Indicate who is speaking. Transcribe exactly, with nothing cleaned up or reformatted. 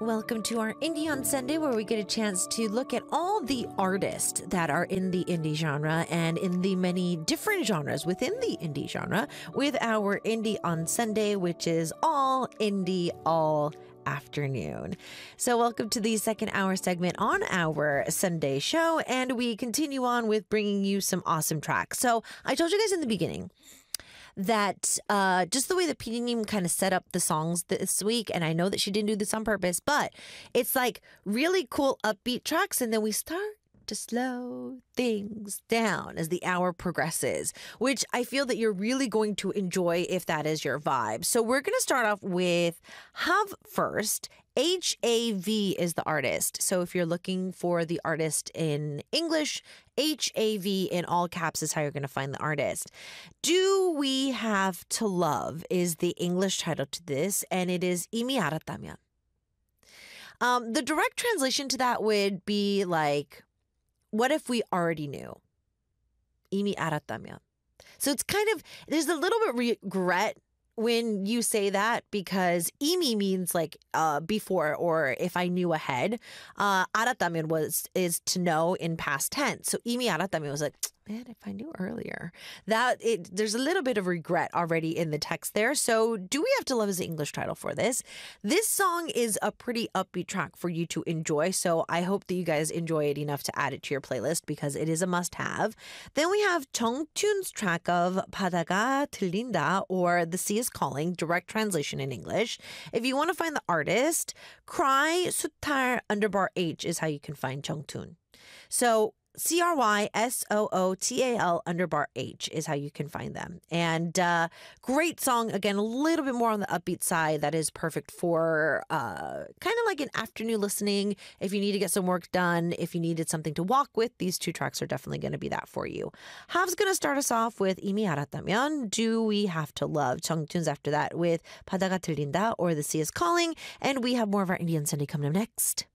Speaker 1: Welcome to our Indie on Sunday, where we get a chance to look at all the artists that are in the indie genre and in the many different genres within the indie genre with our Indie on Sunday, which is all indie all afternoon. So welcome to the second hour segment on our Sunday show, and we continue on with bringing you some awesome tracks. So I told you guys in the beginning that uh, just the way that P D Neem kind of set up the songs this week, and I know that she didn't do this on purpose, but it's like really cool upbeat tracks, and then we start to slow things down as the hour progresses, which I feel that you're really going to enjoy if that is your vibe. So we're going to start off with Have First. H A V is the artist. So if you're looking for the artist in English, H A V in all caps is how you're going to find the artist. Do We Have to Love is the English title to this, and it is 이미 알았다면. Um, the direct translation to that would be like, what if we already knew? 이미 알았다면. So it's kind of, there's a little bit regret when you say that, because 이미 means like uh, before, or if I knew ahead. Uh, 알았다면 was is to know in past tense. So 이미 알았다면 was like, man, if I knew earlier. That it there's a little bit of regret already in the text there. So Do We Have to Love is the English title for this. This song is a pretty upbeat track for you to enjoy. So I hope that you guys enjoy it enough to add it to your playlist, because it is a must-have. Then we have 정tun's track of 바다가 들린다, or The Sea is Calling, direct translation in English. If you want to find the artist, Cry Sutar underbar H is how you can find 정tun. So C R Y S O O T A L underbar H is how you can find them. And uh, great song. Again, a little bit more on the upbeat side. That is perfect for uh, kind of like an afternoon listening. If you need to get some work done, if you needed something to walk with, these two tracks are definitely going to be that for you. Hav's going to start us off with 이미 알았다면, Do We Have to Love. 정tun's after that with 바다가 들린다, or The Sea is Calling. And we have more of our Indie on Sunday coming up next.